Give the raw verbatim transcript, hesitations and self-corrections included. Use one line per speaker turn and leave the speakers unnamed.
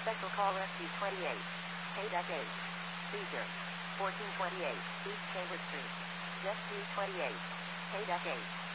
Special Call Rescue twenty-eight. Paydeck eight. Seizure. fourteen twenty-eight. East Chambers Street. Jet two twenty-eight. Paydeck eight.